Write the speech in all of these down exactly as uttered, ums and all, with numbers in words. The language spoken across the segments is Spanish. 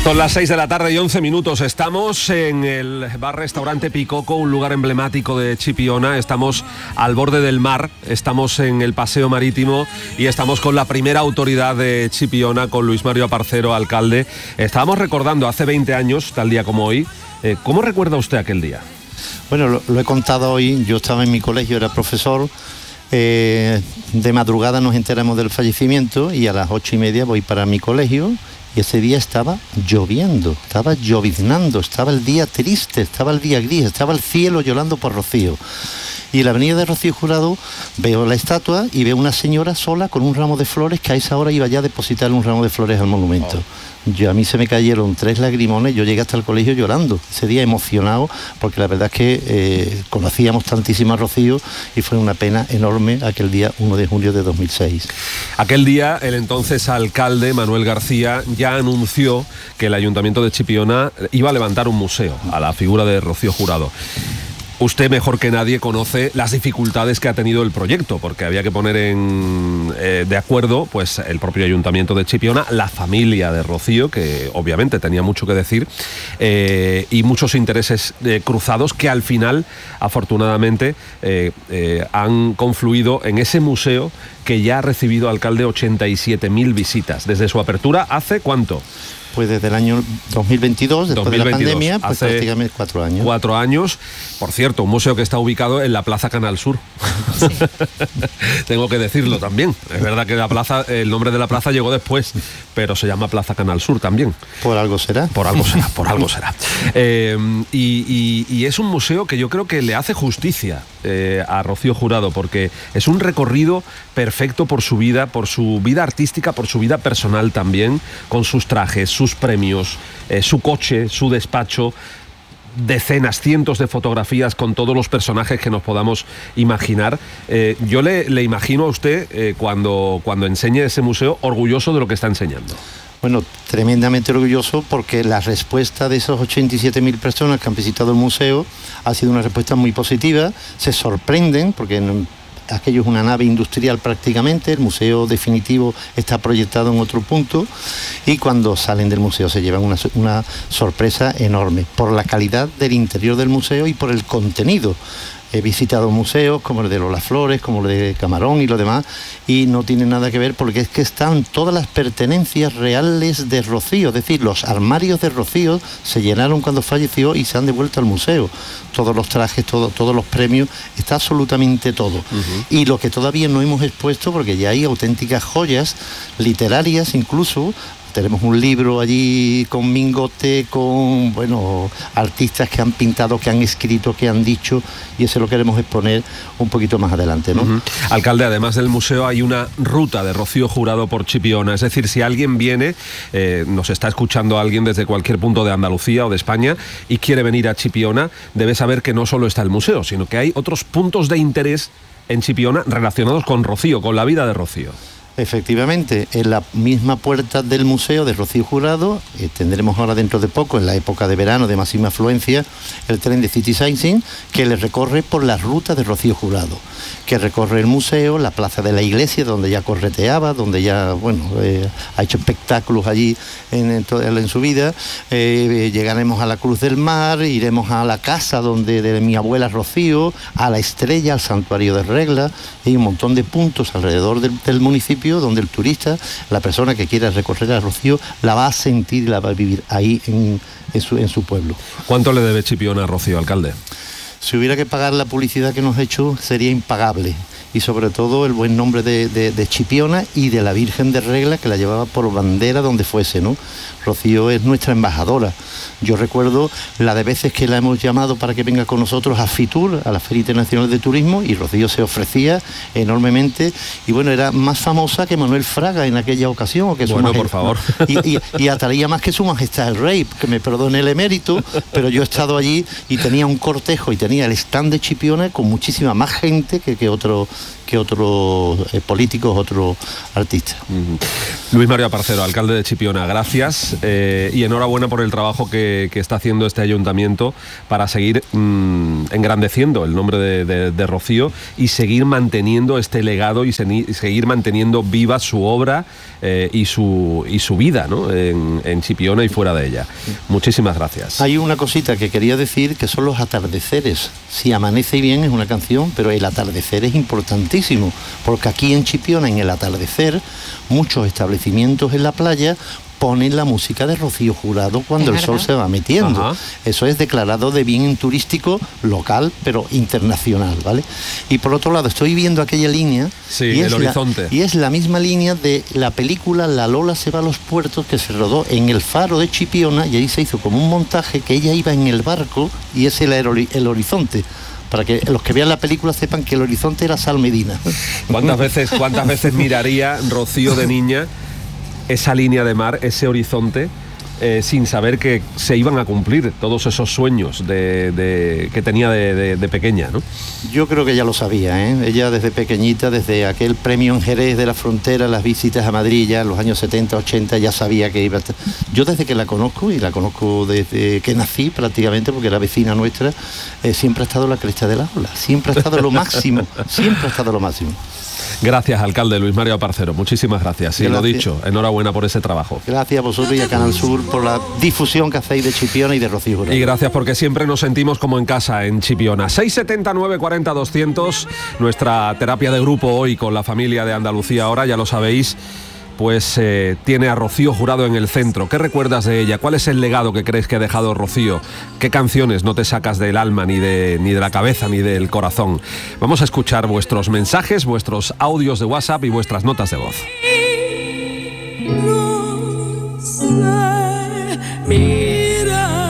Son las seis de la tarde y once minutos. Estamos en el bar-restaurante Picoco, un lugar emblemático de Chipiona. Estamos al borde del mar, estamos en el paseo marítimo y estamos con la primera autoridad de Chipiona, con Luis Mario Aparcero, alcalde. Estábamos recordando hace veinte años, tal día como hoy. Eh, ¿Cómo recuerda usted aquel día? Bueno, lo, lo he contado hoy. Yo estaba en mi colegio, era profesor. Eh, de madrugada nos enteramos del fallecimiento y a las ocho y media voy para mi colegio. Y ese día estaba lloviendo, estaba lloviznando, estaba el día triste, estaba el día gris, estaba el cielo llorando por rocío. Y en la avenida de Rocío Jurado veo la estatua y veo una señora sola con un ramo de flores que a esa hora iba ya a depositar un ramo de flores al monumento. Oh. Yo, a mí se me cayeron tres lagrimones, yo llegué hasta el colegio llorando, ese día emocionado, porque la verdad es que eh, conocíamos tantísimo a Rocío y fue una pena enorme aquel día uno de junio de dos mil seis. Aquel día el entonces alcalde Manuel García ya anunció que el Ayuntamiento de Chipiona iba a levantar un museo a la figura de Rocío Jurado. Usted mejor que nadie conoce las dificultades que ha tenido el proyecto, porque había que poner en, eh, de acuerdo pues el propio Ayuntamiento de Chipiona, la familia de Rocío, que obviamente tenía mucho que decir, eh, y muchos intereses eh, cruzados que al final, afortunadamente, eh, eh, han confluido en ese museo que ya ha recibido, alcalde, ochenta y siete mil visitas. Desde su apertura, ¿hace cuánto? Pues desde el año dos mil veintidós, después dos mil veintidós, de la pandemia, pues hace prácticamente cuatro años. Cuatro años. Por cierto, un museo que está ubicado en la Plaza Canal Sur. Sí. Tengo que decirlo también. Es verdad que la plaza, el nombre de la plaza llegó después, pero se llama Plaza Canal Sur también. Por algo será. Por algo será, por algo será. Eh, y, y, y es un museo que yo creo que le hace justicia eh, a Rocío Jurado, porque es un recorrido perfecto por su vida, por su vida artística, por su vida personal también, con sus trajes, sus premios, eh, su coche, su despacho, decenas, cientos de fotografías con todos los personajes que nos podamos imaginar. Eh, yo le, le imagino a usted eh, cuando, cuando enseñe ese museo orgulloso de lo que está enseñando. Bueno, tremendamente orgulloso porque la respuesta de esos ochenta y siete mil personas que han visitado el museo ha sido una respuesta muy positiva. Se sorprenden porque no, aquello es una nave industrial prácticamente, el museo definitivo está proyectado en otro punto y cuando salen del museo se llevan una, una sorpresa enorme por la calidad del interior del museo y por el contenido. He visitado museos como el de Lola Flores, como el de Camarón y lo demás, y no tiene nada que ver porque es que están todas las pertenencias reales de Rocío, es decir, los armarios de Rocío se llenaron cuando falleció y se han devuelto al museo. Todos los trajes, todo, todos los premios, está absolutamente todo. Uh-huh. Y lo que todavía no hemos expuesto, porque ya hay auténticas joyas literarias incluso. Tenemos un libro allí con Mingote, con bueno artistas que han pintado, que han escrito, que han dicho, y eso lo queremos exponer un poquito más adelante, ¿no? Uh-huh. Alcalde, además del museo hay una ruta de Rocío Jurado por Chipiona, es decir, si alguien viene, eh, nos está escuchando alguien desde cualquier punto de Andalucía o de España y quiere venir a Chipiona, debe saber que no solo está el museo, sino que hay otros puntos de interés en Chipiona relacionados con Rocío, con la vida de Rocío. Efectivamente, en la misma puerta del museo de Rocío Jurado eh, tendremos ahora dentro de poco, en la época de verano de máxima afluencia, el tren de City Sightseeing que le recorre por la ruta de Rocío Jurado, que recorre el museo, la plaza de la iglesia donde ya correteaba, donde ya bueno eh, ha hecho espectáculos allí en, en, en su vida. Eh, llegaremos a la Cruz del Mar, iremos a la casa donde de mi abuela Rocío, a la Estrella, al Santuario de Regla, hay un montón de puntos alrededor del, del municipio donde el turista, la persona que quiera recorrer a Rocío, la va a sentir y la va a vivir ahí en, en, su, en su pueblo. ¿Cuánto le debe Chipiona a Rocío, alcalde? Si hubiera que pagar la publicidad que nos ha hecho, sería impagable. Y sobre todo el buen nombre de, de, de Chipiona y de la Virgen de Regla, que la llevaba por bandera donde fuese, ¿no? Rocío es nuestra embajadora. Yo recuerdo la de veces que la hemos llamado para que venga con nosotros a FITUR, a la Feria Internacional de Turismo, y Rocío se ofrecía enormemente, y bueno, era más famosa que Manuel Fraga en aquella ocasión. O que bueno, su por favor. Y, y, y atraía más que su majestad el rey, que me perdone el emérito, pero yo he estado allí y tenía un cortejo y tenía el stand de Chipiona con muchísima más gente que, que otro que otros eh, políticos, otros artistas. Uh-huh. Luis Mario Aparcero, alcalde de Chipiona, gracias eh, y enhorabuena por el trabajo que, que está haciendo este ayuntamiento para seguir mmm, engrandeciendo el nombre de, de, de Rocío y seguir manteniendo este legado y, se, y seguir manteniendo viva su obra eh, y, su, y su vida, ¿no? en, en Chipiona y fuera de ella. Muchísimas gracias. Hay una cosita que quería decir, que son los atardeceres. Si amanece bien es una canción, pero el atardecer es importantísimo, porque aquí en Chipiona, en el atardecer, muchos establecimientos en la playa ponen la música de Rocío Jurado cuando el sol se va metiendo. Ajá. Eso es declarado de bien turístico local, pero internacional, ¿vale? Y por otro lado, estoy viendo aquella línea. Sí, y el es horizonte. La, y es la misma línea de la película La Lola se va a los puertos, que se rodó en el faro de Chipiona, y ahí se hizo como un montaje que ella iba en el barco y ese era el, el horizonte. Para que los que vean la película sepan que el horizonte era Sal Medina. ¿Cuántas veces, cuántas veces miraría Rocío de niña esa línea de mar, ese horizonte, eh, sin saber que se iban a cumplir todos esos sueños de, de, que tenía de, de, de pequeña, ¿no? Yo creo que ella lo sabía, ¿eh? Ella desde pequeñita, desde aquel premio en Jerez de la Frontera, las visitas a Madrid, ya en los años setenta, ochenta, ya sabía que iba a... Yo desde que la conozco, y la conozco desde que nací prácticamente, porque era vecina nuestra, eh, siempre ha estado en la cresta de la ola, siempre ha estado lo máximo, siempre ha estado lo máximo. Gracias, alcalde Luis Mario Aparcero, muchísimas gracias. Sí, gracias. Lo dicho, enhorabuena por ese trabajo. Gracias a vosotros y a Canal Sur por la difusión que hacéis de Chipiona y de Rocío Jurado. Y gracias porque siempre nos sentimos como en casa en Chipiona. seis setenta, nueve cuarenta, doscientos, nuestra terapia de grupo hoy con la familia de Andalucía ahora, ya lo sabéis. Pues eh, tiene a Rocío Jurado en el centro. ¿Qué recuerdas de ella? ¿Cuál es el legado que crees que ha dejado Rocío? ¿Qué canciones no te sacas del alma, ni de, ni de la cabeza, ni del corazón? Vamos a escuchar vuestros mensajes, vuestros audios de WhatsApp y vuestras notas de voz. No sé, mira.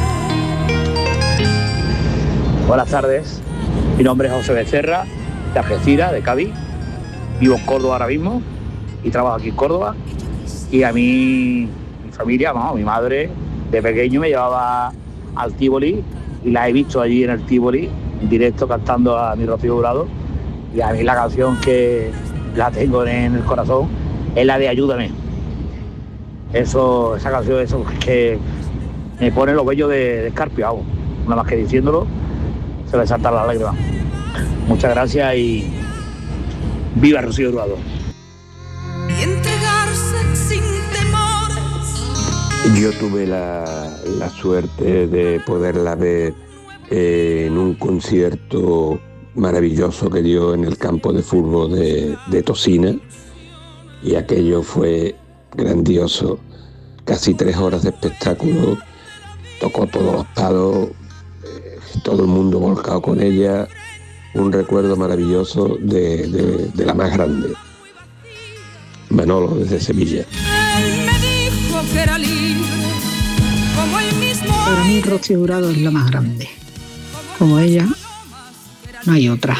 Buenas tardes. Mi nombre es José Becerra, de Algeciras, de Cádiz. Vivo en Córdoba ahora mismo y trabajo aquí en Córdoba, y a mí, mi familia, no, mi madre de pequeño me llevaba al Tívoli y la he visto allí en el Tívoli en directo cantando a mi Rocío Jurado, y a mí la canción que la tengo en el corazón es la de Ayúdame. Eso, esa canción, eso que me pone los vellos de, de escarpio, hago. Nada más que diciéndolo se me saltan las lágrimas. Muchas gracias y viva Rocío Jurado. Y entregarse sin temores. Yo tuve la, la suerte de poderla ver eh, en un concierto maravilloso que dio en el campo de fútbol de, de Tosina, y aquello fue grandioso. Casi tres horas de espectáculo, tocó todos los palos, eh, todo el mundo volcado con ella. Un recuerdo maravilloso de, de, de la más grande. Manolo, desde Sevilla. Él me dijo que era libre, como el mismo. Para mí Rocío Jurado es la más grande. Como ella, no hay otra.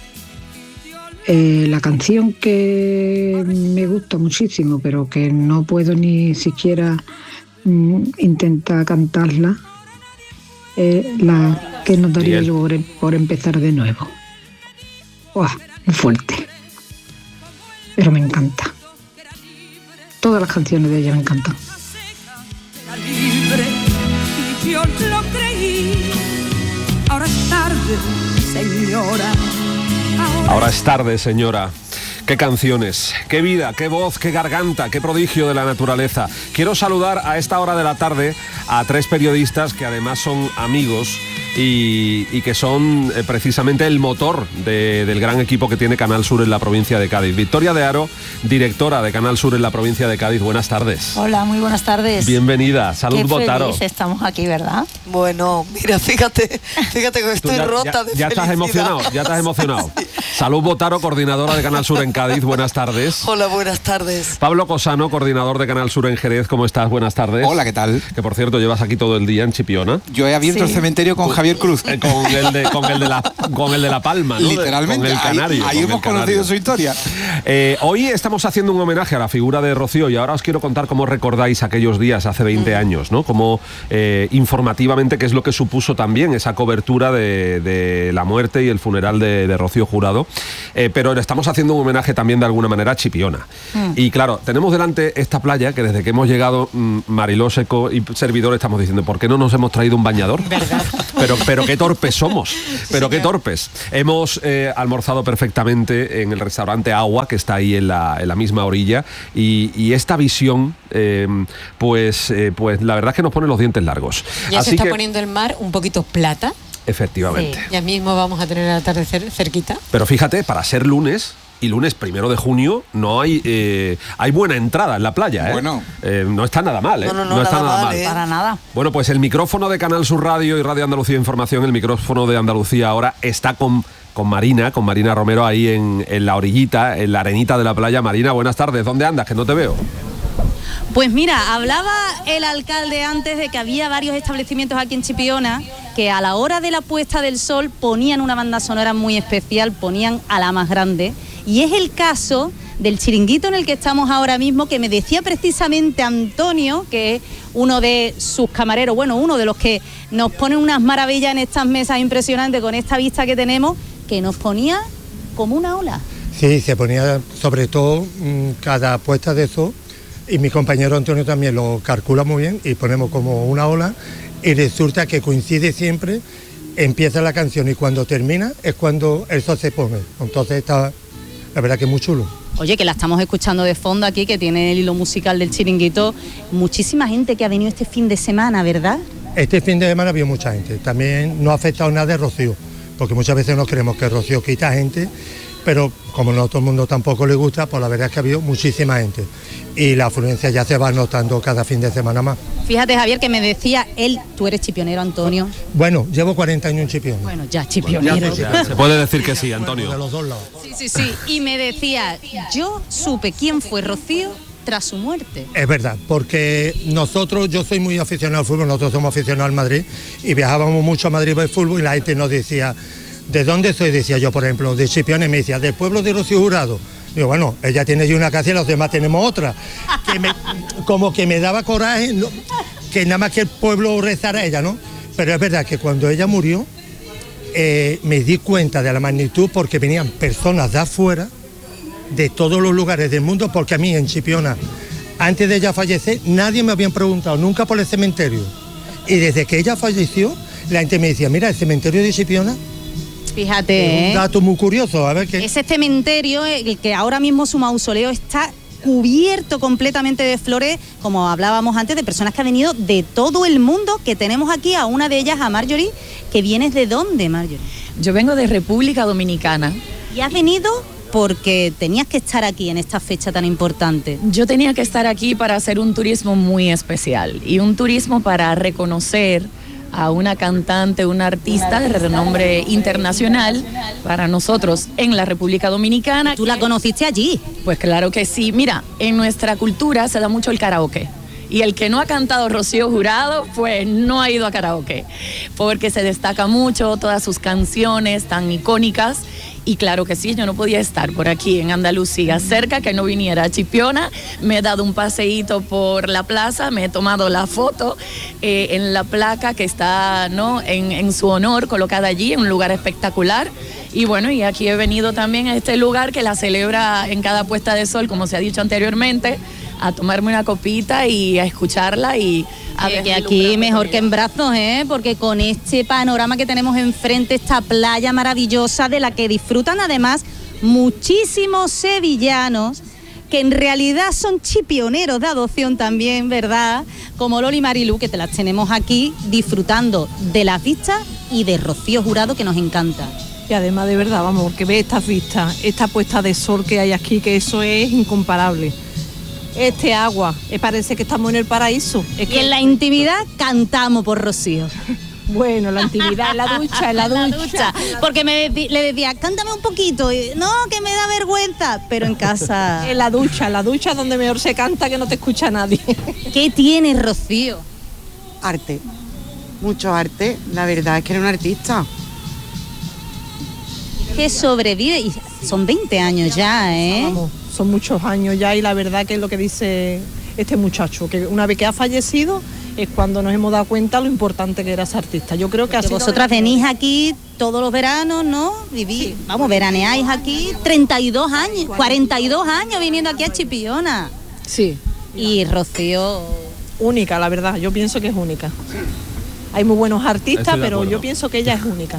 Eh, la canción que me gusta muchísimo, pero que no puedo ni siquiera mm, intentar cantarla, es eh, la que nos daría yo por, por empezar de nuevo. ¡Uah! Muy fuerte. Pero me encanta. Todas las canciones de ella me encantan. Era libre y yo lo creí. Ahora es tarde, señora. Ahora, Ahora es tarde, señora. Qué canciones, qué vida, qué voz, qué garganta, qué prodigio de la naturaleza. Quiero saludar a esta hora de la tarde a tres periodistas que además son amigos y, y que son eh, precisamente el motor de, del gran equipo que tiene Canal Sur en la provincia de Cádiz. Victoria de Haro, directora de Canal Sur en la provincia de Cádiz. Buenas tardes. Hola, muy buenas tardes. Bienvenida. Salud, Botaro. Estamos aquí, ¿verdad? Bueno, mira, fíjate, fíjate que estoy ya, rota ya, de ya estás emocionado, ya estás emocionado. Sí. Salud, Botaro, coordinadora de Canal Sur en Cádiz. Buenas tardes. Hola, buenas tardes. Pablo Cosano, coordinador de Canal Sur en Jerez. ¿Cómo estás? Buenas tardes. Hola, ¿qué tal? Que por cierto llevas aquí todo el día en Chipiona. Yo he abierto sí. el cementerio con Javier Cruz. Eh, con, el de, con, el de la, con el de La Palma, ¿no? Literalmente, con el canario. ahí, ahí hemos conocido canario. su historia. Eh, hoy estamos haciendo un homenaje a la figura de Rocío y ahora os quiero contar cómo recordáis aquellos días hace veinte años, ¿no? Cómo eh, informativamente qué es lo que supuso también esa cobertura de, de la muerte y el funeral de, de Rocío Jurado. Eh, pero le estamos haciendo un homenaje también de alguna manera a Chipiona. Mm. Y claro, tenemos delante esta playa que desde que hemos llegado mmm, Mariló, Seco y servidor estamos diciendo, ¿por qué no nos hemos traído un bañador? ¿Verdad? Pero, pero qué torpes somos, pero qué torpes. Hemos eh, almorzado perfectamente en el restaurante Agua, que está ahí en la, en la misma orilla, y, y esta visión, eh, pues, eh, pues la verdad es que nos pone los dientes largos. Ya Así se está que, poniendo el mar un poquito plata. Efectivamente. Sí. Ya mismo vamos a tener el atardecer cerquita. Pero fíjate, para ser lunes... Y lunes primero de junio no hay eh, hay buena entrada en la playa, ¿eh? Bueno. Eh, no está nada mal, ¿eh? No, no, no, está nada nada mal, mal. ¿eh? Para nada. Bueno, pues el micrófono de Canal Sur Radio y Radio Andalucía Información, el micrófono de Andalucía ahora está con, con Marina, con Marina Romero ahí en, en la orillita, en la arenita de la playa. Marina, buenas tardes. ¿Dónde andas? Que no te veo. Pues mira, hablaba el alcalde antes de que había varios establecimientos aquí en Chipiona que a la hora de la puesta del sol ponían una banda sonora muy especial, ponían a la más grande. Y es el caso del chiringuito en el que estamos ahora mismo, que me decía precisamente Antonio, que es uno de sus camareros, bueno, uno de los que nos ponen unas maravillas en estas mesas impresionantes con esta vista que tenemos, que nos ponía como una ola. Sí, se ponía sobre todo mmm, cada puesta de sol, y mi compañero Antonio también lo calcula muy bien, y ponemos como una ola, y resulta que coincide siempre, empieza la canción y cuando termina es cuando el sol se pone. Entonces está, la verdad que es muy chulo. Oye, que la estamos escuchando de fondo aquí, que tiene el hilo musical del chiringuito. Muchísima gente que ha venido este fin de semana, ¿verdad? Este fin de semana había mucha gente. También no ha afectado nada de Rocío, porque muchas veces no creemos que Rocío quita gente, pero como no a todo el mundo tampoco le gusta, pues la verdad es que ha habido muchísima gente. Y la afluencia ya se va notando cada fin de semana más. Fíjate, Javier, que me decía él, tú eres chipionero, Antonio. Bueno, llevo cuarenta años en Chipiona. Bueno, ya, chipionero. Bueno, ya, ya, se puede decir que sí, Antonio. De los dos lados. Sí, sí, sí. Y me decía, yo supe quién fue Rocío tras su muerte. Es verdad, porque nosotros, yo soy muy aficionado al fútbol, nosotros somos aficionados al Madrid, y viajábamos mucho a Madrid para el fútbol, y la gente nos decía, ¿de dónde soy? Decía yo, por ejemplo, de Chipiona, y me decía, del pueblo de Rocío Jurado. Digo, bueno, ella tiene allí una casa y los demás tenemos otra. Que me, como que me daba coraje, no, que nada más que el pueblo rezara a ella, ¿no? Pero es verdad que cuando ella murió, eh, me di cuenta de la magnitud, porque venían personas de afuera, de todos los lugares del mundo, porque a mí en Chipiona, antes de ella fallecer, nadie me había preguntado nunca por el cementerio. Y desde que ella falleció, la gente me decía, mira, el cementerio de Chipiona. Fíjate, un dato muy curioso, a ver qué. Ese cementerio, el que ahora mismo su mausoleo está cubierto completamente de flores, como hablábamos antes, de personas que han venido de todo el mundo, que tenemos aquí a una de ellas, a Marjorie, que vienes de dónde, Marjorie. Yo vengo de República Dominicana. ¿Y has venido porque tenías que estar aquí en esta fecha tan importante? Yo tenía que estar aquí para hacer un turismo muy especial, y un turismo para reconocer a una cantante, una artista de renombre internacional para nosotros en la República Dominicana. ¿Tú la conociste allí? Pues claro que sí. Mira, en nuestra cultura se da mucho el karaoke. Y el que no ha cantado Rocío Jurado, pues no ha ido a karaoke, porque se destaca mucho todas sus canciones tan icónicas. Y claro que sí, yo no podía estar por aquí en Andalucía cerca, que no viniera a Chipiona. Me he dado un paseíto por la plaza, me he tomado la foto eh, en la placa que está, ¿no?, en, en su honor, colocada allí, en un lugar espectacular. Y bueno, y aquí he venido también a este lugar que la celebra en cada puesta de sol, como se ha dicho anteriormente, a tomarme una copita y a escucharla y a ver. Que aquí mejor que en brazos, ¿eh? Porque con este panorama que tenemos enfrente, esta playa maravillosa de la que disfrutan además muchísimos sevillanos, que en realidad son chipioneros de adopción también, ¿verdad? Como Loli y Marilú, que te las tenemos aquí disfrutando de las vistas y de Rocío Jurado, que nos encanta. Y además, de verdad, vamos, que ve estas vistas, esta puesta de sol que hay aquí, que eso es incomparable. Este agua, eh, parece que estamos en el paraíso. Es y que en la intimidad cantamos por Rocío. Bueno, la intimidad, en la ducha, en la ducha. la ducha. Porque me de- le decía, cántame un poquito. Y, no, que me da vergüenza. Pero en casa. En la ducha, en la ducha donde mejor se canta, que no te escucha nadie. ¿Qué tiene Rocío? Arte. mucho arte. La verdad es que era un artista. Que sobrevive, y son veinte años ya, ¿eh? Vamos, son muchos años ya, y la verdad que es lo que dice este muchacho, que una vez que ha fallecido es cuando nos hemos dado cuenta lo importante que era ese artista. Yo creo que, que vosotras venís aquí todos los veranos, ¿no? Vivís, sí. Vamos, veraneáis aquí treinta y dos años, cuarenta y dos años viniendo aquí a Chipiona. Sí. Y Rocío... Única, la verdad, yo pienso que es única. Sí. Hay muy buenos artistas, pero yo pienso que ella es única.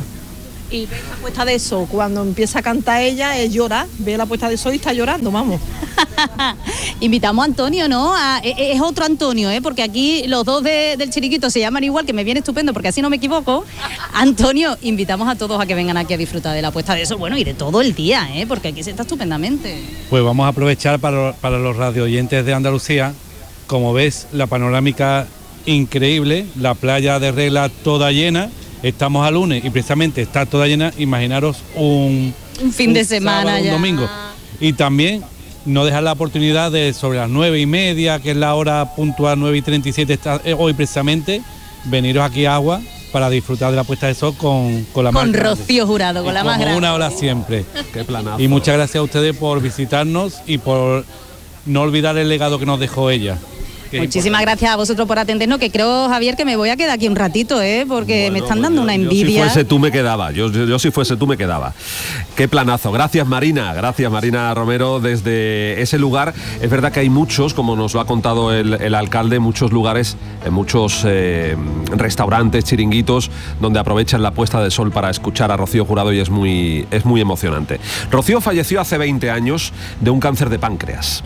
Y ve la puesta de sol, cuando empieza a cantar ella, es llorar, ve la puesta de sol y está llorando, vamos. Invitamos a Antonio, ¿no? A, es otro Antonio, ¿eh? Porque aquí los dos de, del Chiriquito se llaman igual, que me viene estupendo, porque así no me equivoco. Antonio, invitamos a todos a que vengan aquí a disfrutar de la puesta de sol, bueno, y de todo el día, ¿eh? Porque aquí se está estupendamente. Pues vamos a aprovechar para, para los radio oyentes de Andalucía. Como ves, la panorámica increíble, la playa de Regla toda llena. Estamos a lunes y precisamente está toda llena. Imaginaros un, un fin un de semana sábado, ya. Un domingo. Y también no dejar la oportunidad de sobre las nueve y media, que es la hora puntual, nueve y treinta y siete, está, eh, hoy precisamente, veniros aquí a Agua para disfrutar de la puesta de sol con, con la con más Rocío grande. Jurado, con y la más grande. Una hora siempre. Qué planazo. Y muchas gracias a ustedes por visitarnos y por no olvidar el legado que nos dejó ella. Muchísimas gracias a vosotros por atendernos, que creo, Javier, que me voy a quedar aquí un ratito, ¿eh? Porque bueno, me están dando yo, una envidia. Yo si fuese tú me quedaba, yo, yo, yo si fuese tú me quedaba. Qué planazo. Gracias, Marina, gracias, Marina Romero, desde ese lugar. Es verdad que hay muchos, como nos lo ha contado el, el alcalde, muchos lugares, muchos eh, restaurantes, chiringuitos, donde aprovechan la puesta de sol para escuchar a Rocío Jurado, y es muy, es muy emocionante. Rocío falleció hace veinte años de un cáncer de páncreas.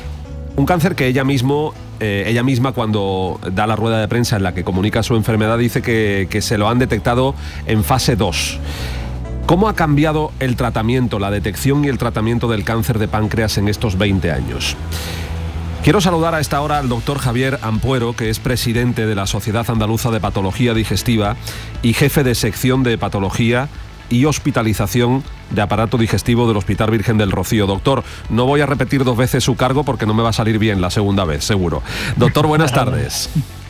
Un cáncer que ella mismo, eh, ella misma cuando da la rueda de prensa en la que comunica su enfermedad dice que, que se lo han detectado en fase dos. ¿Cómo ha cambiado el tratamiento, la detección y el tratamiento del cáncer de páncreas en estos veinte años? Quiero saludar a esta hora al doctor Javier Ampuero, que es presidente de la Sociedad Andaluza de Patología Digestiva y jefe de sección de patología y hospitalización de aparato digestivo del Hospital Virgen del Rocío. Doctor, no voy a repetir dos veces su cargo porque no me va a salir bien la segunda vez, seguro. Doctor, buenas tardes.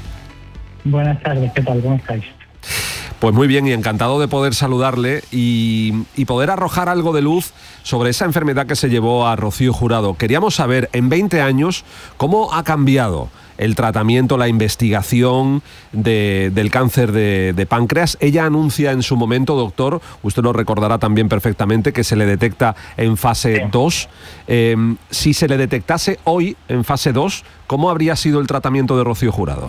Buenas tardes, ¿qué tal? ¿Cómo estáis? Pues muy bien, y encantado de poder saludarle y, y poder arrojar algo de luz sobre esa enfermedad que se llevó a Rocío Jurado. Queríamos saber, en veinte años, cómo ha cambiado el tratamiento, la investigación de, del cáncer de, de páncreas. Ella anuncia en su momento, doctor, usted lo recordará también perfectamente, que se le detecta en fase dos. Eh, si se le detectase hoy en fase dos, ¿cómo habría sido el tratamiento de Rocío Jurado?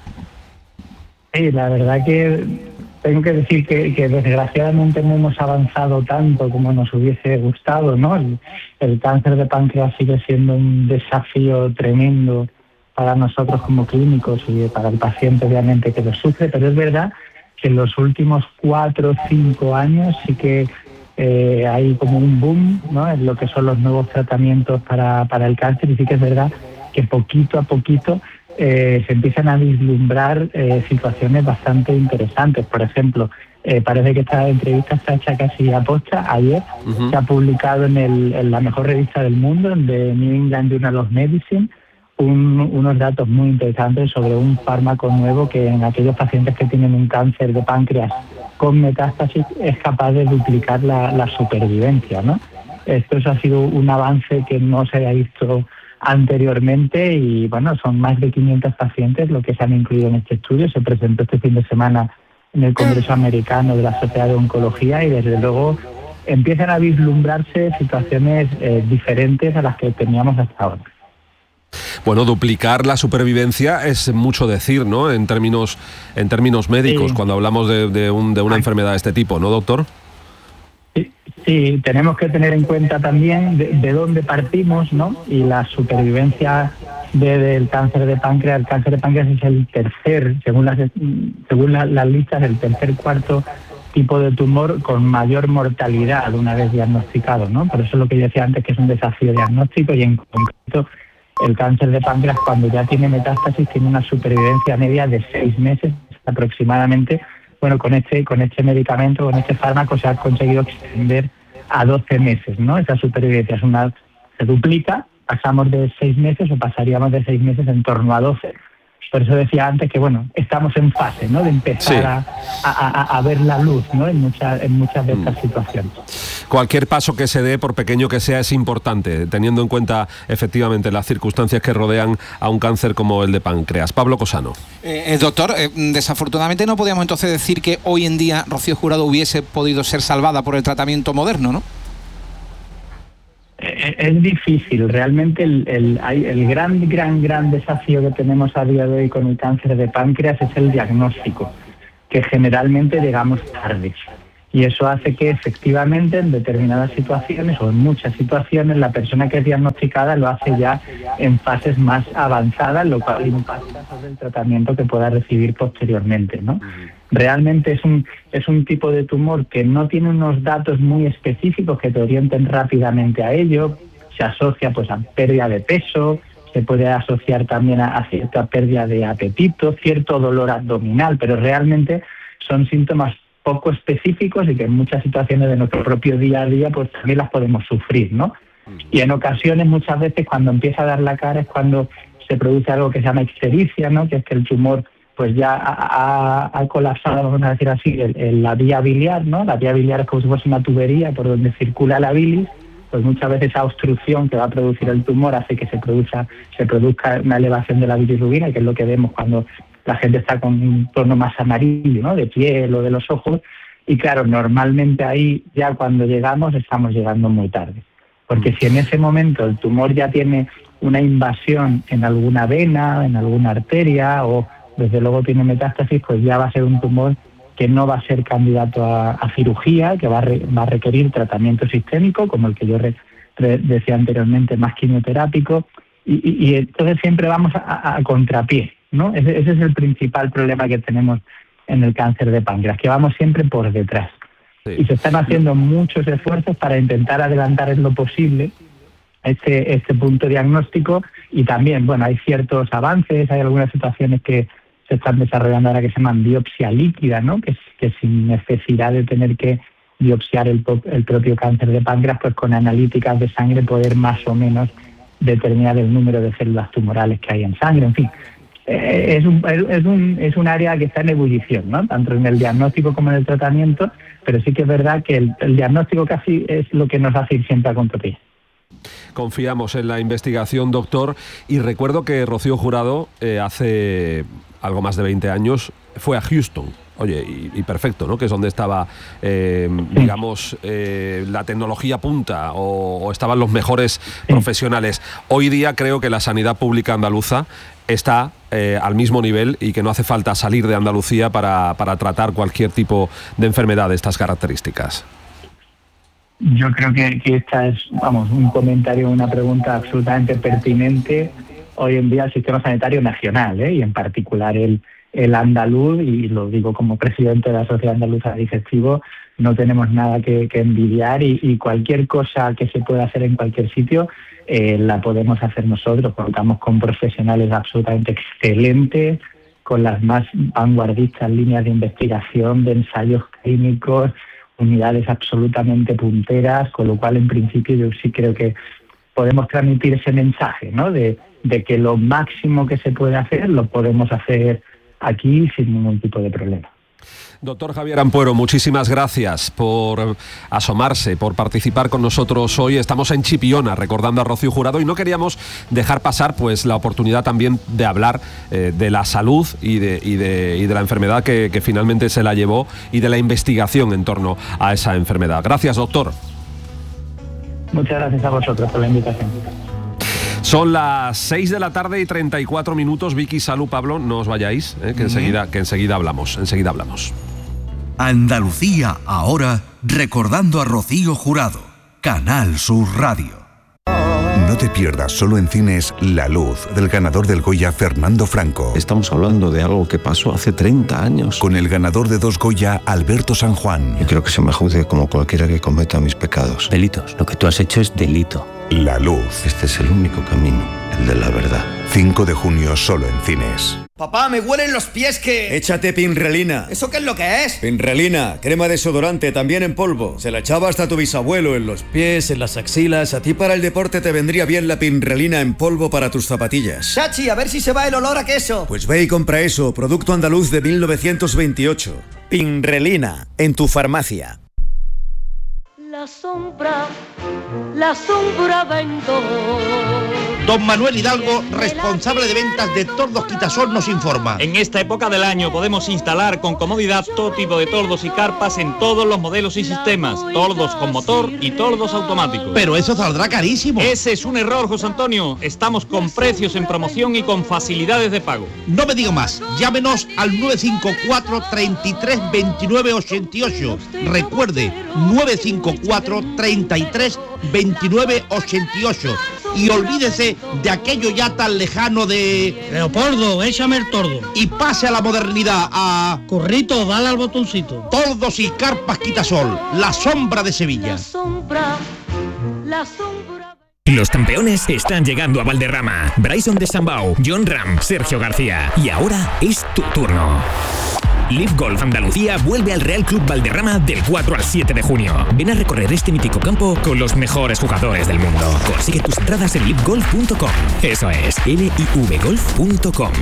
Sí, la verdad que tengo que decir que, que desgraciadamente no hemos avanzado tanto como nos hubiese gustado, ¿no? El, el cáncer de páncreas sigue siendo un desafío tremendo para nosotros como clínicos y para el paciente obviamente que lo sufre, pero es verdad que en los últimos cuatro o cinco años sí que eh, hay como un boom, ¿no?, en lo que son los nuevos tratamientos para, para el cáncer, y sí que es verdad que poquito a poquito eh, se empiezan a vislumbrar eh, situaciones bastante interesantes. Por ejemplo, eh, parece que esta entrevista está hecha casi a posta. Ayer uh-huh. se ha publicado en, el, en la mejor revista del mundo, en The New England Journal of Medicine, Un, unos datos muy interesantes sobre un fármaco nuevo que en aquellos pacientes que tienen un cáncer de páncreas con metástasis es capaz de duplicar la, la supervivencia, ¿no? Esto ha sido un avance que no se había visto anteriormente y, bueno, son más de quinientos pacientes los que se han incluido en este estudio. Se presentó este fin de semana en el Congreso Americano de la Sociedad de Oncología y, desde luego, empiezan a vislumbrarse situaciones eh, diferentes a las que teníamos hasta ahora. Bueno, duplicar la supervivencia es mucho decir, ¿no?, en términos en términos médicos, sí. cuando hablamos de, de, un, de una enfermedad de este tipo, ¿no, doctor? Sí, sí, tenemos que tener en cuenta también de, de dónde partimos, ¿no? Y la supervivencia de, del cáncer de páncreas. El cáncer de páncreas es el tercer, según las, según la, las listas, el tercer cuarto tipo de tumor con mayor mortalidad una vez diagnosticado, ¿no? Por eso es lo que yo decía antes, que es un desafío diagnóstico, y en concreto el cáncer de páncreas, cuando ya tiene metástasis, tiene una supervivencia media de seis meses aproximadamente. Bueno, con este con este medicamento, con este fármaco, se ha conseguido extender a doce meses, ¿no? Esa supervivencia es una, se duplica, pasamos de seis meses o pasaríamos de seis meses en torno a doce. Por eso decía antes que, bueno, estamos en fase, ¿no?, de empezar sí. a, a, a ver la luz, ¿no?, en, mucha, en muchas de estas mm. situaciones. Cualquier paso que se dé, por pequeño que sea, es importante, teniendo en cuenta efectivamente las circunstancias que rodean a un cáncer como el de páncreas. Pablo Cosano. Eh, doctor, eh, desafortunadamente no podíamos entonces decir que hoy en día Rocío Jurado hubiese podido ser salvada por el tratamiento moderno, ¿no? Es difícil, realmente el, el, el gran, gran, gran desafío que tenemos a día de hoy con el cáncer de páncreas es el diagnóstico, que generalmente llegamos tarde. Y eso hace que efectivamente en determinadas situaciones o en muchas situaciones la persona que es diagnosticada lo hace ya en fases más avanzadas, lo cual impacta sobre el tratamiento que pueda recibir posteriormente, ¿no? Realmente es un, es un tipo de tumor que no tiene unos datos muy específicos que te orienten rápidamente a ello. Se asocia pues a pérdida de peso, se puede asociar también a, a cierta pérdida de apetito, cierto dolor abdominal, pero realmente son síntomas poco específicos y que en muchas situaciones de nuestro propio día a día pues también las podemos sufrir, ¿no? Y en ocasiones, muchas veces, cuando empieza a dar la cara es cuando se produce algo que se llama ictericia, ¿no?, que es que el tumor pues ya ha, ha colapsado, vamos a decir así, el, el, la vía biliar, ¿no? La vía biliar es como si fuese una tubería por donde circula la bilis, pues muchas veces esa obstrucción que va a producir el tumor hace que se produzca, se produzca una elevación de la bilirrubina, que es lo que vemos cuando la gente está con un tono más amarillo, ¿no?, de piel o de los ojos, y claro, normalmente ahí ya cuando llegamos estamos llegando muy tarde, porque si en ese momento el tumor ya tiene una invasión en alguna vena, en alguna arteria o desde luego tiene metástasis, pues ya va a ser un tumor que no va a ser candidato a, a cirugía, que va a, re, va a requerir tratamiento sistémico, como el que yo re, re, decía anteriormente, más quimioterápico, y, y, y entonces siempre vamos a, a contrapié, ¿no? Ese, ese es el principal problema que tenemos en el cáncer de páncreas, que vamos siempre por detrás. Sí. Y se están haciendo muchos esfuerzos para intentar adelantar en lo posible este, este punto diagnóstico, y también, bueno, hay ciertos avances, hay algunas situaciones que se están desarrollando ahora que se llaman biopsia líquida, ¿no?, que, que sin necesidad de tener que biopsiar el, el propio cáncer de páncreas, pues con analíticas de sangre poder más o menos determinar el número de células tumorales que hay en sangre, en fin. Eh, es, un, es, un, es un área que está en ebullición, ¿no?, tanto en el diagnóstico como en el tratamiento, pero sí que es verdad que el, el diagnóstico casi es lo que nos hace ir siempre a contrapié. Confiamos en la investigación, doctor, y recuerdo que Rocío Jurado eh, hace algo más de veinte años fue a Houston. Oye, y, y perfecto, ¿no?, que es donde estaba, eh, digamos, eh, la tecnología punta o, o estaban los mejores profesionales. Hoy día creo que la sanidad pública andaluza está eh, al mismo nivel y que no hace falta salir de Andalucía para, para tratar cualquier tipo de enfermedad de estas características. Yo creo que, que esta es, vamos, un comentario, una pregunta absolutamente pertinente hoy en día al sistema sanitario nacional, ¿eh? Y en particular el, el andaluz, y lo digo como presidente de la Sociedad Andaluza de Digestivo, no tenemos nada que, que envidiar y, y cualquier cosa que se pueda hacer en cualquier sitio eh, la podemos hacer nosotros. Contamos con profesionales absolutamente excelentes, con las más vanguardistas líneas de investigación, de ensayos clínicos, unidades absolutamente punteras, con lo cual en principio yo sí creo que podemos transmitir ese mensaje, ¿no?, de, de que lo máximo que se puede hacer lo podemos hacer aquí sin ningún tipo de problema. Doctor Javier Ampuero, muchísimas gracias por asomarse, por participar con nosotros hoy. Estamos en Chipiona recordando a Rocío Jurado y no queríamos dejar pasar pues la oportunidad también de hablar eh, de la salud y de, y de, y de la enfermedad que, que finalmente se la llevó y de la investigación en torno a esa enfermedad. Gracias, doctor. Muchas gracias a vosotros por la invitación. Son las seis de la tarde y treinta y cuatro minutos. Vicky, Salud, Pablo, no os vayáis, eh, que, enseguida, que enseguida hablamos, enseguida hablamos. Andalucía ahora recordando a Rocío Jurado. Canal Sur Radio. No te pierdas solo en cines La Luz, del ganador del Goya Fernando Franco. Estamos hablando de algo que pasó hace treinta años. Con el ganador de dos Goya, Alberto San Juan. Yo quiero que se me juzgue como cualquiera que cometa mis pecados. Delitos. Lo que tú has hecho es delito. La Luz. Este es el único camino, el de la verdad. cinco de junio solo en cines. Papá, me huelen los pies que... Échate Pinrelina. ¿Eso qué es lo que es? Pinrelina, crema desodorante, también en polvo. Se la echaba hasta tu bisabuelo en los pies, en las axilas. A ti para el deporte te vendría bien la Pinrelina en polvo para tus zapatillas. Chachi, a ver si se va el olor a queso. Pues ve y compra eso, producto andaluz de mil novecientos veintiocho. Pinrelina, en tu farmacia. La sombra, la sombra vendo. Don Manuel Hidalgo, responsable de ventas de Tordos Quitasol, nos informa. En esta época del año podemos instalar con comodidad todo tipo de tordos y carpas en todos los modelos y sistemas. Tordos con motor y tordos automáticos. Pero eso saldrá carísimo. Ese es un error, José Antonio. Estamos con precios en promoción y con facilidades de pago. No me diga más. Llámenos al nueve cinco cuatro, treinta y tres, veintinueve ochenta y ocho. Recuerde, nueve cinco cuatro, treinta y tres, veintinueve ochenta y ocho. Y olvídese de aquello ya tan lejano de... Leopoldo, échame el tordo. Y pase a la modernidad, a... Currito, dale al botoncito. Tordos y carpas Quitasol, la sombra de Sevilla. La sombra, la sombra... Los campeones están llegando a Valderrama. Bryson de Sambao, John Ram, Sergio García. Y ahora es tu turno. Live Golf Andalucía vuelve al Real Club Valderrama del cuatro al siete de junio. Ven a recorrer este mítico campo con los mejores jugadores del mundo. Consigue tus entradas en live golf punto com. Eso es, l i v golf punto com.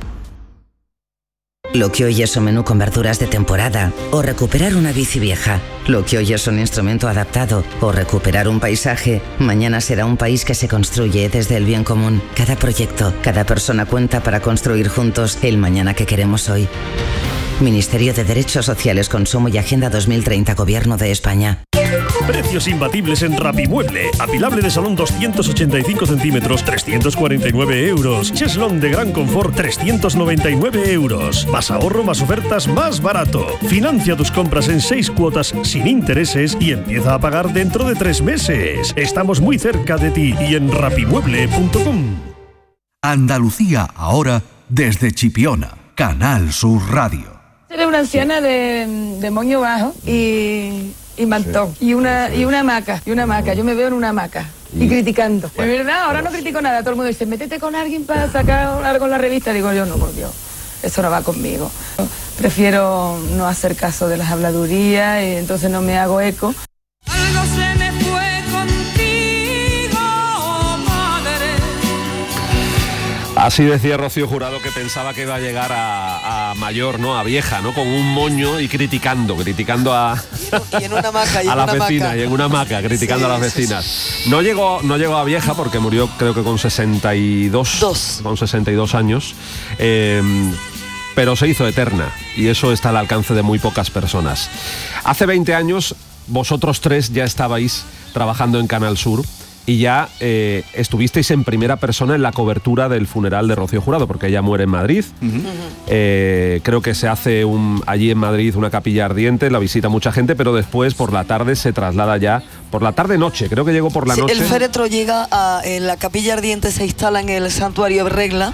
Lo que hoy es un menú con verduras de temporada o recuperar una bici vieja. Lo que hoy es un instrumento adaptado o recuperar un paisaje, mañana será un país que se construye desde el bien común. Cada proyecto, cada persona cuenta para construir juntos el mañana que queremos hoy. Ministerio de Derechos Sociales, Consumo y Agenda dos mil treinta, Gobierno de España. Precios imbatibles en Rapimueble. Apilable de salón doscientos ochenta y cinco centímetros, trescientos cuarenta y nueve euros. Cheslón de gran confort, trescientos noventa y nueve euros. Más ahorro, más ofertas, más barato. Financia tus compras en seis cuotas sin intereses y empieza a pagar dentro de tres meses. Estamos muy cerca de ti y en rapimueble punto com. Andalucía ahora desde Chipiona. Canal Sur Radio. Era una anciana de, de moño bajo y, y mantón, sí. y, una, y una hamaca, y una hamaca, yo me veo en una hamaca, y, y criticando. Bueno. De verdad, ahora no critico nada, todo el mundo dice, métete con alguien para sacar algo en la revista, digo yo, no, por Dios, eso no va conmigo. Prefiero no hacer caso de las habladurías y entonces no me hago eco. Algo se me fue contigo, madre. Así decía Rocío Jurado, que pensaba que iba a llegar a, a mayor, ¿no? A vieja, ¿no? Con un moño y criticando, criticando a, y en una hamaca, y a en las una vecinas hamaca. y en una hamaca, criticando sí, a las vecinas. Sí, sí. No llegó, no llegó a vieja porque murió, creo que con sesenta y dos, Dos. con sesenta y dos años. Eh, pero se hizo eterna y eso está al alcance de muy pocas personas. Hace veinte años vosotros tres ya estabais trabajando en Canal Sur y ya eh, estuvisteis en primera persona en la cobertura del funeral de Rocío Jurado, porque ella muere en Madrid. Uh-huh. eh, creo que se hace un, allí en Madrid una capilla ardiente, la visita mucha gente, pero después por la tarde se traslada ya, por la tarde-noche, creo que llegó por la sí, noche. El féretro llega a en la capilla ardiente, se instala en el santuario de Regla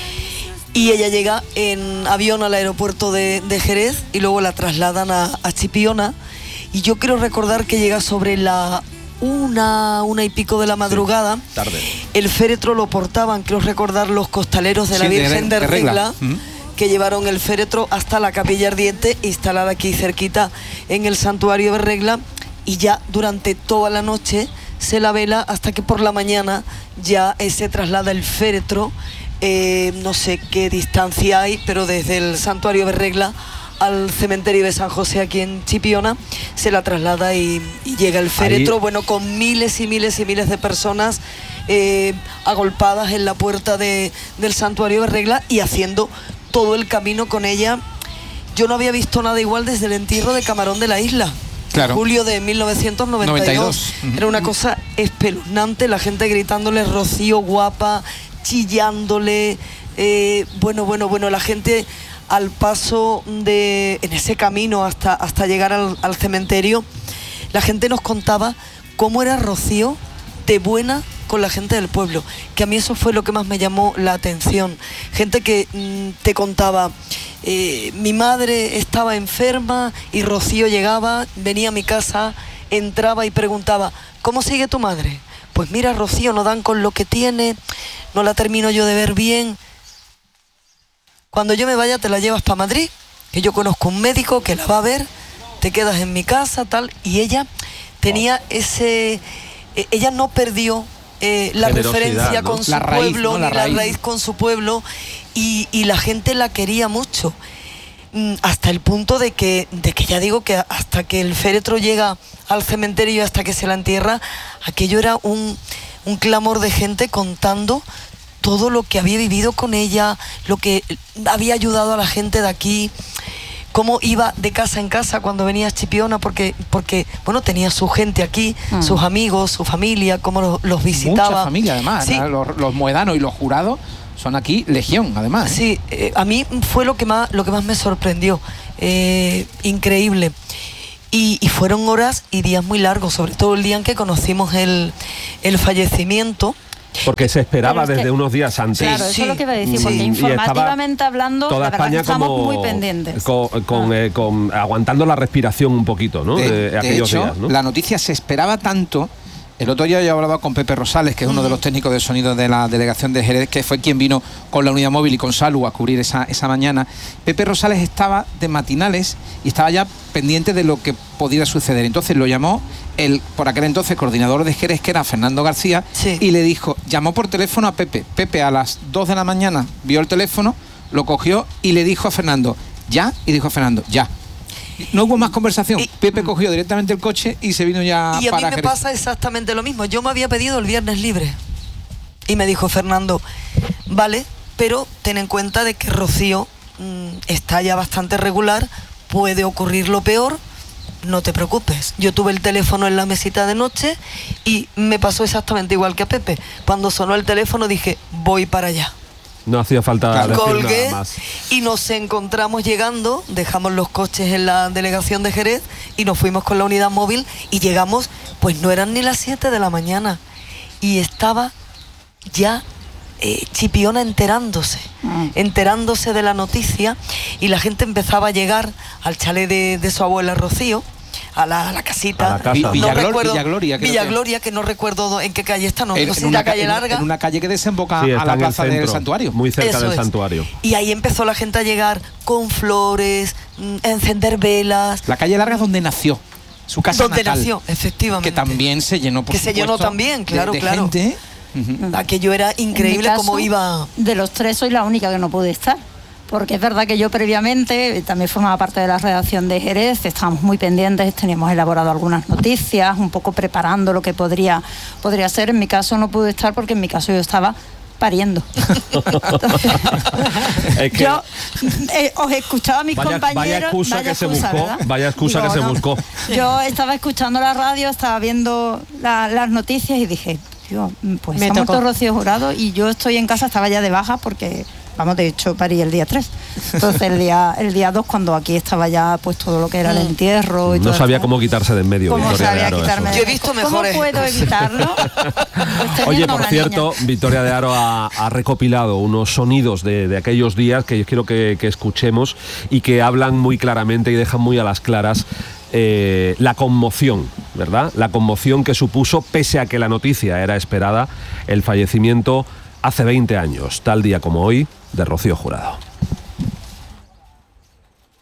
y ella llega en avión al aeropuerto de, de Jerez y luego la trasladan a, a Chipiona, y yo quiero recordar que llega sobre la una, una y pico de la madrugada. Sí, tarde. El féretro lo portaban, creo recordar, los costaleros de la sí, Virgen de, de, de Regla, Regla uh-huh. que llevaron el féretro hasta la capilla ardiente, instalada aquí cerquita en el santuario de Regla, y ya durante toda la noche se la vela hasta que por la mañana ya eh, se traslada el féretro, eh, no sé qué distancia hay, pero desde el santuario de Regla al cementerio de San José aquí en Chipiona se la traslada y, y llega el féretro. Ahí... bueno, con miles y miles y miles de personas eh, agolpadas en la puerta de, del santuario de Regla y haciendo todo el camino con ella. Yo no había visto nada igual desde el entierro de Camarón de la Isla, claro. julio de mil novecientos noventa y dos. Uh-huh. Era una cosa espeluznante, la gente gritándole Rocío guapa, chillándole, eh, bueno, bueno, bueno, la gente al paso de, en ese camino hasta, hasta llegar al, al cementerio, la gente nos contaba cómo era Rocío de buena con la gente del pueblo, que a mí eso fue lo que más me llamó la atención. Gente que mmm, te contaba, eh, mi madre estaba enferma y Rocío llegaba, venía a mi casa, entraba y preguntaba, ¿cómo sigue tu madre? Pues mira, Rocío, no dan con lo que tiene, no la termino yo de ver bien. cuando yo me vaya te la llevas para Madrid, que yo conozco un médico que la va a ver, te quedas en mi casa, tal. Y ella tenía ese... Ella no perdió eh, la referencia, ¿no?, con su la raíz, pueblo, ¿no? la ni raíz. la raíz con su pueblo, y, y la gente la quería mucho. Hasta el punto de que, de que ya digo que hasta que el féretro llega al cementerio y hasta que se la entierra, aquello era un, un clamor de gente contando todo lo que había vivido con ella, lo que había ayudado a la gente de aquí, cómo iba de casa en casa cuando venía a Chipiona, porque, porque bueno, tenía su gente aquí, mm. sus amigos, su familia, cómo los, los visitaba. Mucha familia, además, sí. los, los moedanos y los jurados son aquí legión, además. ¿eh? Sí, eh, a mí fue lo que más, lo que más me sorprendió, eh, increíble. Y, y fueron horas y días muy largos, sobre todo el día en que conocimos el, el fallecimiento. Porque se esperaba es que, desde unos días antes. Claro, eso sí, es lo que iba a decir, sí. porque informativamente hablando, toda la verdad España que estamos como, muy pendientes. Con, con, ah. eh, con, aguantando la respiración un poquito, ¿no? De, de, de aquellos hecho, días, ¿no? La noticia se esperaba tanto. El otro día yo hablaba con Pepe Rosales, que es uno de los técnicos de sonido de la delegación de Jerez, que fue quien vino con la unidad móvil y con Salud a cubrir esa, esa mañana. Pepe Rosales estaba de matinales y estaba ya pendiente de lo que podía suceder. Entonces lo llamó el, por aquel entonces, coordinador de Jerez, que era Fernando García, sí. y le dijo, llamó por teléfono a Pepe. Pepe a las dos de la mañana vio el teléfono, lo cogió y le dijo a Fernando, ¿ya? Y dijo a Fernando, ya. No hubo más conversación. Y, Pepe cogió directamente el coche y se vino ya y a para mí me Jerez. pasa exactamente lo mismo. Yo me había pedido el viernes libre y me dijo Fernando, vale, pero ten en cuenta de que Rocío mmm, está ya bastante regular, puede ocurrir lo peor, no te preocupes. Yo tuve el teléfono en la mesita de noche y me pasó exactamente igual que a Pepe. Cuando sonó el teléfono dije, voy para allá. No hacía falta claro. decir Colgué nada más. Y nos encontramos llegando, dejamos los coches en la delegación de Jerez y nos fuimos con la unidad móvil y llegamos, pues no eran ni las siete de la mañana y estaba ya eh, Chipiona enterándose, mm. enterándose de la noticia, y la gente empezaba a llegar al chalet de, de su abuela Rocío, a la, a la casita. A la casa. No Villaglor, recuerdo, Villagloria. Villagloria, que no recuerdo en qué calle está, no, en, no sé en si una la calle en, larga. En una calle que desemboca sí, a la plaza centro, del santuario. Muy cerca Eso del es. santuario. Y ahí empezó la gente a llegar con flores, encender velas. La calle larga es donde nació. Su casa donde natal, nació, efectivamente. Que también se llenó, por Que se llenó también, claro, de, de claro. gente. Uh-huh. Aquello era increíble caso, cómo iba. De los tres soy la única que no pude estar. Porque es verdad que yo previamente también formaba parte de la redacción de Jerez, estábamos muy pendientes, teníamos elaborado algunas noticias, un poco preparando lo que podría, podría ser. En mi caso no pude estar porque en mi caso yo estaba pariendo. Es que yo eh, os escuchaba a mis vaya, compañeros. Vaya excusa vaya que excusa, se buscó. ¿verdad? Vaya excusa Digo, que se no. buscó. Yo estaba escuchando la radio, estaba viendo la, las noticias y dije, yo, pues Me ha muerto tocó. Rocío Jurado y yo estoy en casa, estaba ya de baja porque, vamos, de hecho parí el día tres. Entonces el día el día dos, cuando aquí estaba ya pues todo lo que era el entierro y No todo sabía eso. cómo quitarse de en medio. ¿Cómo Victoria sabía de Aro, quitarme eso. de- Yo he visto ¿Cómo mejores. puedo evitarlo? Pues Oye, teniendo por una cierto, niña. Victoria de Aro ha, ha recopilado unos sonidos de, de aquellos días que yo quiero que, que escuchemos y que hablan muy claramente y dejan muy a las claras eh, la conmoción, ¿verdad? La conmoción que supuso, pese a que la noticia era esperada, el fallecimiento hace veinte años, tal día como hoy, de Rocío Jurado.